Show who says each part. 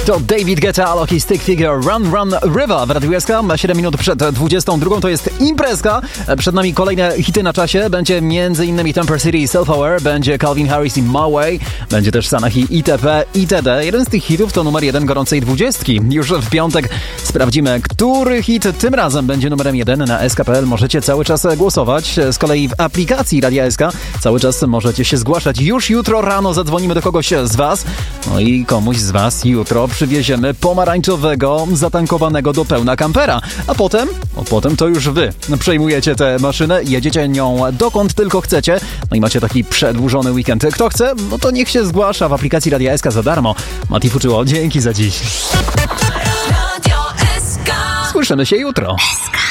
Speaker 1: To David Guetta, Loki Stick Figure, Run Run River w Radiu SK. 7 minut przed 22. To jest imprezka. Przed nami kolejne hity na czasie. Będzie m.in. Temper City, Self Aware, będzie Calvin Harris i My Way, będzie też Sanahi itp. itd. Jeden z tych hitów to numer 1 gorącej 20. Już w piątek sprawdzimy, który hit tym razem będzie numerem 1 na SK.pl. Możecie cały czas głosować. Z kolei w aplikacji Radia SK cały czas możecie się zgłaszać. Już jutro rano zadzwonimy do kogoś z Was. No i komuś z Was jutro przywieziemy pomarańczowego, zatankowanego do pełna kampera. A potem to już Wy przejmujecie tę maszynę, jedziecie nią dokąd tylko chcecie. No i macie taki przedłużony weekend. Kto chce, no to niech się zgłasza w aplikacji Radia SK za darmo. Mati Fuczyło, dzięki za dziś. Słyszymy się jutro.